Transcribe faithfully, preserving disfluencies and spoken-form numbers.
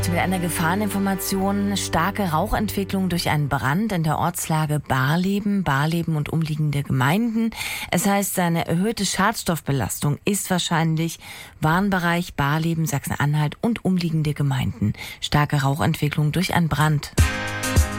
Mit einer Gefahreninformation: starke Rauchentwicklung durch einen Brand in der Ortslage Barleben, Barleben und umliegende Gemeinden. Es heißt, eine erhöhte Schadstoffbelastung ist wahrscheinlich. Warnbereich Barleben, Sachsen-Anhalt und umliegende Gemeinden. Starke Rauchentwicklung durch einen Brand.